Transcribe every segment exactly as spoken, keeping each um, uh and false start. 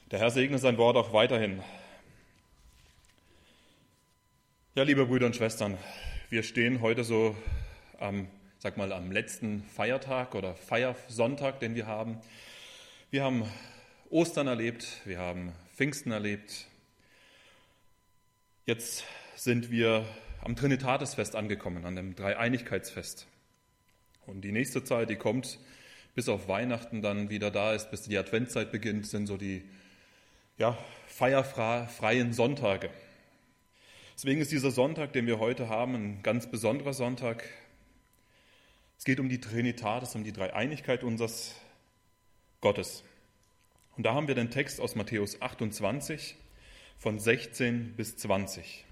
Der Herr segne sein Wort auch weiterhin. Ja, liebe Brüder und Schwestern, wir stehen heute so am, sag mal, am letzten Feiertag oder Feiersonntag, den wir haben. Wir haben Ostern erlebt, wir haben Pfingsten erlebt. Jetzt sind wir am Trinitatisfest angekommen, an dem Dreieinigkeitsfest. Und die nächste Zeit, die kommt, bis auf Weihnachten dann wieder da ist, bis die Adventszeit beginnt, sind so die ja, feierfreien Sonntage. Deswegen ist dieser Sonntag, den wir heute haben, ein ganz besonderer Sonntag. Es geht um die Trinitatis, um die Dreieinigkeit unseres Gottes. Und da haben wir den Text aus Matthäus achtundzwanzig von sechzehn bis zwanzig.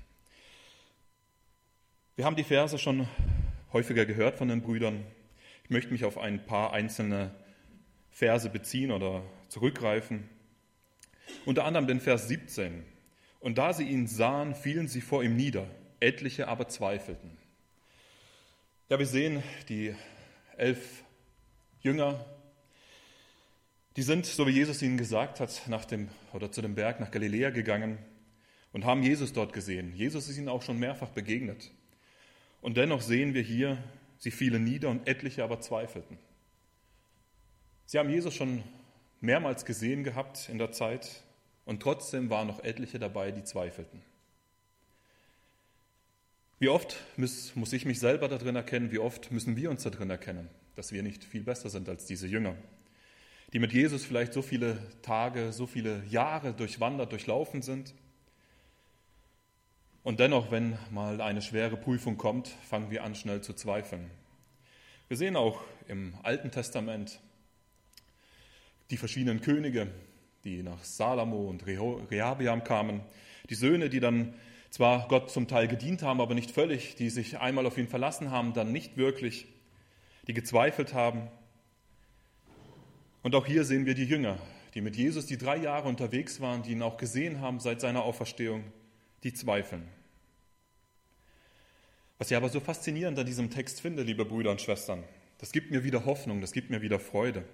Wir haben die Verse schon häufiger gehört von den Brüdern. Ich möchte mich auf ein paar einzelne Verse beziehen oder zurückgreifen. Unter anderem den Vers siebzehn. Und da sie ihn sahen, fielen sie vor ihm nieder, etliche aber zweifelten. Ja, wir sehen die elf Jünger, die sind, so wie Jesus ihnen gesagt hat, nach dem, oder zu dem Berg nach Galiläa gegangen und haben Jesus dort gesehen. Jesus ist ihnen auch schon mehrfach begegnet. Und dennoch sehen wir hier, sie fielen nieder und etliche aber zweifelten. Sie haben Jesus schon mehrmals gesehen gehabt in der Zeit und trotzdem waren noch etliche dabei, die zweifelten. Wie oft muss, muss ich mich selber darin erkennen, wie oft müssen wir uns darin erkennen, dass wir nicht viel besser sind als diese Jünger, die mit Jesus vielleicht so viele Tage, so viele Jahre durchwandert, durchlaufen sind. Und dennoch, wenn mal eine schwere Prüfung kommt, fangen wir an, schnell zu zweifeln. Wir sehen auch im Alten Testament die verschiedenen Könige, die nach Salomo und Rehabeam kamen, die Söhne, die dann zwar Gott zum Teil gedient haben, aber nicht völlig, die sich einmal auf ihn verlassen haben, dann nicht wirklich, die gezweifelt haben. Und auch hier sehen wir die Jünger, die mit Jesus die drei Jahre unterwegs waren, die ihn auch gesehen haben seit seiner Auferstehung, die zweifeln. Was ich aber so faszinierend an diesem Text finde, liebe Brüder und Schwestern, das gibt mir wieder Hoffnung, das gibt mir wieder Freude.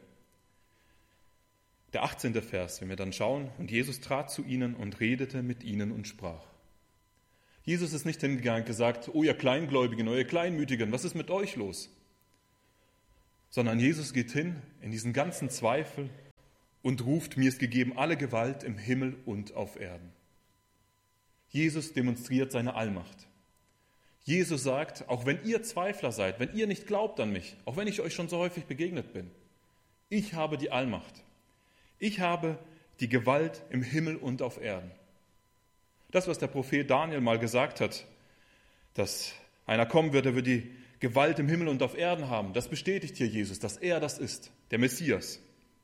Der achtzehnte Vers, wenn wir dann schauen, und Jesus trat zu ihnen und redete mit ihnen und sprach. Jesus ist nicht hingegangen und gesagt, oh ihr Kleingläubigen, oh ihr Kleinmütigen, was ist mit euch los? Sondern Jesus geht hin in diesen ganzen Zweifel und ruft, mir ist gegeben alle Gewalt im Himmel und auf Erden. Jesus demonstriert seine Allmacht. Jesus sagt, auch wenn ihr Zweifler seid, wenn ihr nicht glaubt an mich, auch wenn ich euch schon so häufig begegnet bin, ich habe die Allmacht. Ich habe die Gewalt im Himmel und auf Erden. Das, was der Prophet Daniel mal gesagt hat, dass einer kommen wird, der wird die Gewalt im Himmel und auf Erden haben, das bestätigt hier Jesus, dass er das ist, der Messias.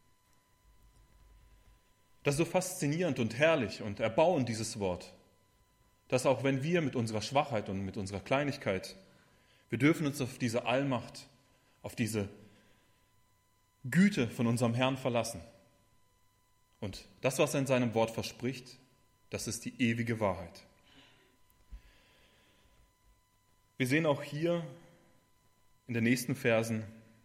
Das ist so faszinierend und herrlich und erbauend, dieses Wort, dass auch wenn wir mit unserer Schwachheit und mit unserer Kleinigkeit, wir dürfen uns auf diese Allmacht, auf diese Güte von unserem Herrn verlassen. Und das, was er in seinem Wort verspricht, das ist die ewige Wahrheit. Wir sehen auch hier in den nächsten Versen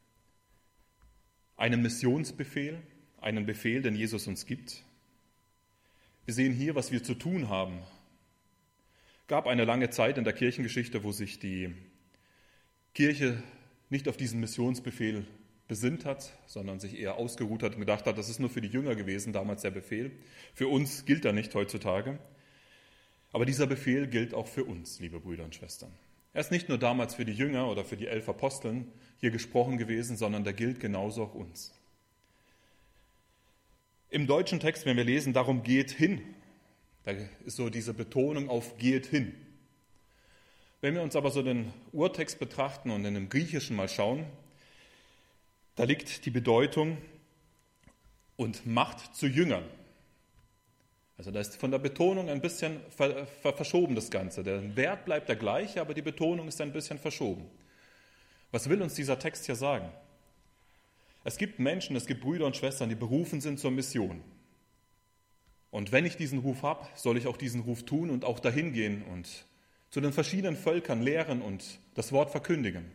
einen Missionsbefehl, einen Befehl, den Jesus uns gibt. Wir sehen hier, was wir zu tun haben. Es gab eine lange Zeit in der Kirchengeschichte, wo sich die Kirche nicht auf diesen Missionsbefehl besinnt hat, sondern sich eher ausgeruht hat und gedacht hat, das ist nur für die Jünger gewesen, damals der Befehl. Für uns gilt er nicht heutzutage. Aber dieser Befehl gilt auch für uns, liebe Brüder und Schwestern. Er ist nicht nur damals für die Jünger oder für die elf Aposteln hier gesprochen gewesen, sondern der gilt genauso auch uns. Im deutschen Text, wenn wir lesen, darum geht hin, da ist so diese Betonung auf geht hin. Wenn wir uns aber so den Urtext betrachten und in dem Griechischen mal schauen, da liegt die Bedeutung und macht zu Jüngern. Also da ist von der Betonung ein bisschen ver- ver- verschoben das Ganze. Der Wert bleibt der gleiche, aber die Betonung ist ein bisschen verschoben. Was will uns dieser Text hier sagen? Es gibt Menschen, es gibt Brüder und Schwestern, die berufen sind zur Mission. Und wenn ich diesen Ruf habe, soll ich auch diesen Ruf tun und auch dahin gehen und zu den verschiedenen Völkern lehren und das Wort verkündigen.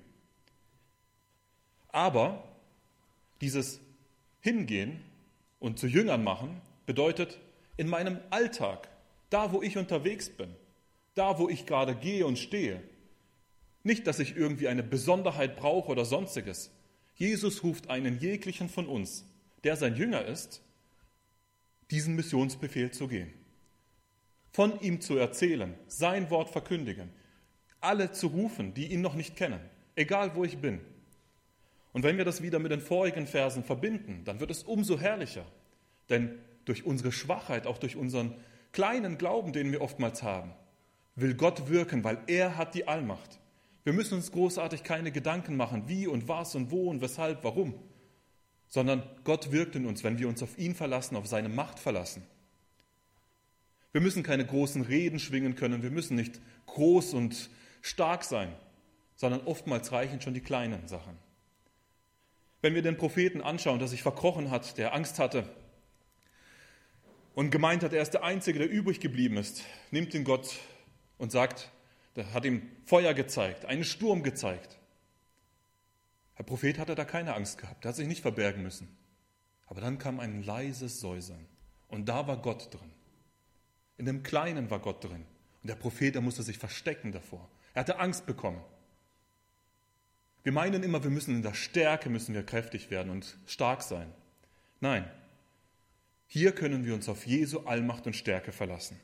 Aber dieses Hingehen und zu Jüngern machen bedeutet, in meinem Alltag, da wo ich unterwegs bin, da wo ich gerade gehe und stehe. Nicht, dass ich irgendwie eine Besonderheit brauche oder sonstiges. Jesus ruft einen jeglichen von uns, der sein Jünger ist, diesen Missionsbefehl zu gehen. Von ihm zu erzählen, sein Wort verkündigen, alle zu rufen, die ihn noch nicht kennen, egal wo ich bin. Und wenn wir das wieder mit den vorigen Versen verbinden, dann wird es umso herrlicher. Denn durch unsere Schwachheit, auch durch unseren kleinen Glauben, den wir oftmals haben, will Gott wirken, weil er hat die Allmacht. Wir müssen uns großartig keine Gedanken machen, wie und was und wo und weshalb, warum, sondern Gott wirkt in uns, wenn wir uns auf ihn verlassen, auf seine Macht verlassen. Wir müssen keine großen Reden schwingen können, wir müssen nicht groß und stark sein, sondern oftmals reichen schon die kleinen Sachen. Wenn wir den Propheten anschauen, der sich verkrochen hat, der Angst hatte und gemeint hat, er ist der Einzige, der übrig geblieben ist, nimmt ihn Gott und sagt, der hat ihm Feuer gezeigt, einen Sturm gezeigt. Der Prophet hatte da keine Angst gehabt, er hat sich nicht verbergen müssen. Aber dann kam ein leises Säusern und da war Gott drin. In dem Kleinen war Gott drin. Und der Prophet, der musste sich verstecken davor. Er hatte Angst bekommen. Wir meinen immer, wir müssen in der Stärke, müssen wir kräftig werden und stark sein. Nein, hier können wir uns auf Jesu Allmacht und Stärke verlassen.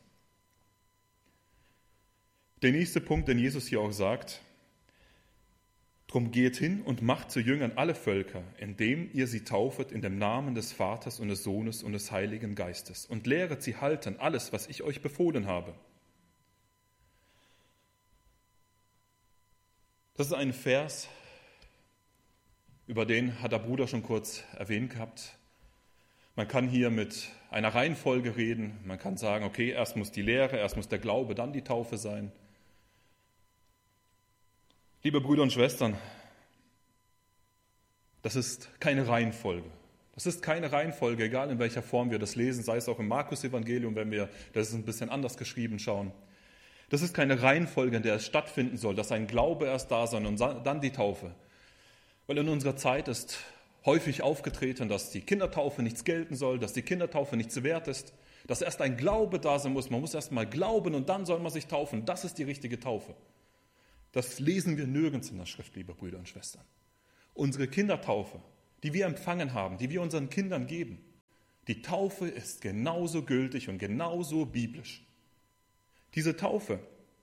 Der nächste Punkt, den Jesus hier auch sagt, drum geht hin und macht zu Jüngern alle Völker, indem ihr sie taufet in dem Namen des Vaters und des Sohnes und des Heiligen Geistes und lehret sie halten alles, was ich euch befohlen habe. Das ist ein Vers, über den hat der Bruder schon kurz erwähnt gehabt. Man kann hier mit einer Reihenfolge reden. Man kann sagen, okay, erst muss die Lehre, erst muss der Glaube, dann die Taufe sein. Liebe Brüder und Schwestern, das ist keine Reihenfolge. Das ist keine Reihenfolge, egal in welcher Form wir das lesen, sei es auch im Markus-Evangelium, wenn wir, das ist ein bisschen anders geschrieben, schauen. Das ist keine Reihenfolge, in der es stattfinden soll, dass ein Glaube erst da sein und dann die Taufe. Weil in unserer Zeit ist häufig aufgetreten, dass die Kindertaufe nichts gelten soll, dass die Kindertaufe nichts wert ist, dass erst ein Glaube da sein muss. Man muss erst mal glauben und dann soll man sich taufen. Das ist die richtige Taufe. Das lesen wir nirgends in der Schrift, liebe Brüder und Schwestern. Unsere Kindertaufe, die wir empfangen haben, die wir unseren Kindern geben, die Taufe ist genauso gültig und genauso biblisch. Diese Taufe,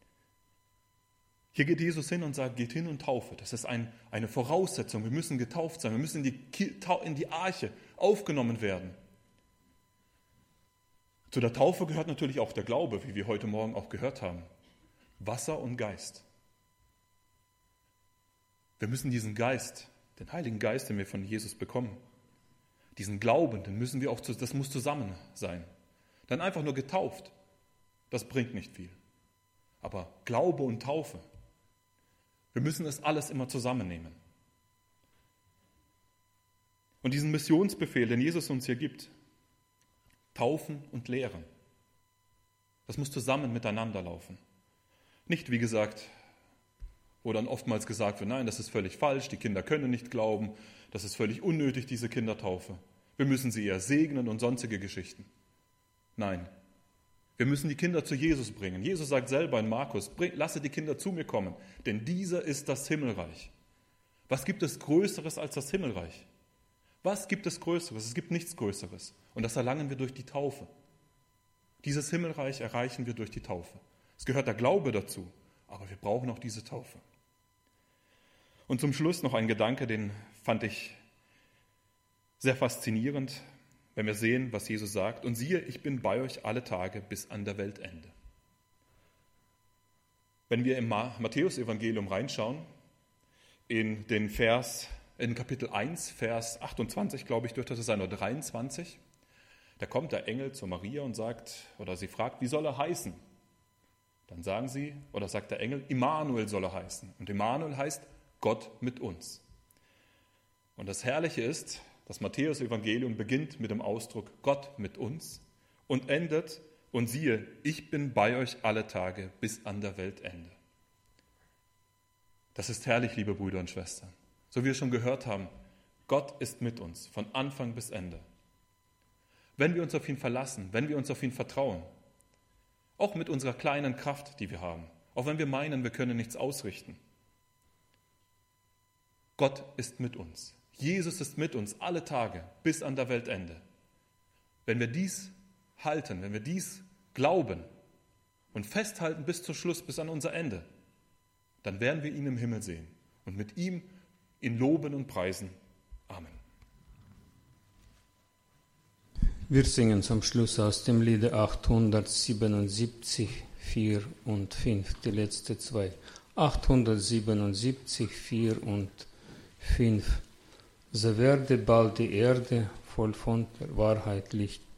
hier geht Jesus hin und sagt, geht hin und taufe. Das ist ein, eine Voraussetzung. Wir müssen getauft sein. Wir müssen in die, in die Arche aufgenommen werden. Zu der Taufe gehört natürlich auch der Glaube, wie wir heute Morgen auch gehört haben. Wasser und Geist. Wir müssen diesen Geist, den Heiligen Geist, den wir von Jesus bekommen, diesen Glauben, den müssen wir auch, das muss zusammen sein. Dann einfach nur getauft, das bringt nicht viel. Aber Glaube und Taufe, wir müssen es alles immer zusammennehmen. Und diesen Missionsbefehl, den Jesus uns hier gibt, taufen und lehren, das muss zusammen miteinander laufen. Nicht, wie gesagt, wo dann oftmals gesagt wird, nein, das ist völlig falsch, die Kinder können nicht glauben, das ist völlig unnötig, diese Kindertaufe. Wir müssen sie eher segnen und sonstige Geschichten. Nein, wir müssen die Kinder zu Jesus bringen. Jesus sagt selber in Markus, bring, lasse die Kinder zu mir kommen, denn dieser ist das Himmelreich. Was gibt es Größeres als das Himmelreich? Was gibt es Größeres? Es gibt nichts Größeres. Und das erlangen wir durch die Taufe. Dieses Himmelreich erreichen wir durch die Taufe. Es gehört der Glaube dazu, aber wir brauchen auch diese Taufe. Und zum Schluss noch ein Gedanke, den fand ich sehr faszinierend, wenn wir sehen, was Jesus sagt. Und siehe, ich bin bei euch alle Tage bis an der Weltende. Wenn wir im Matthäus-Evangelium reinschauen, in den Vers, in Kapitel eins, Vers achtundzwanzig, glaube ich, dürfte das sein, oder dreiundzwanzig, da kommt der Engel zu Maria und sagt, oder sie fragt, wie soll er heißen? Dann sagen sie, oder sagt der Engel, Immanuel soll er heißen. Und Immanuel heißt Gott mit uns. Und das Herrliche ist, das Matthäus-Evangelium beginnt mit dem Ausdruck Gott mit uns und endet, und siehe, ich bin bei euch alle Tage bis an der Weltende. Das ist herrlich, liebe Brüder und Schwestern. So wie wir schon gehört haben, Gott ist mit uns von Anfang bis Ende. wenn wir uns auf ihn verlassen, wenn wir uns auf ihn vertrauen. Auch mit unserer kleinen Kraft, die wir haben. Auch wenn wir meinen, wir können nichts ausrichten. Gott ist mit uns. Jesus ist mit uns alle Tage bis an der Weltende. Wenn wir dies halten, wenn wir dies glauben und festhalten bis zum Schluss, bis an unser Ende, dann werden wir ihn im Himmel sehen und mit ihm ihn loben und preisen. Amen. Wir singen zum Schluss aus dem Lied achthundertsiebenundsiebzig, vier und fünf, die letzte zwei. achthundertsiebenundsiebzig, vier und fünf. So werde bald die Erde voll von der Wahrheit Licht.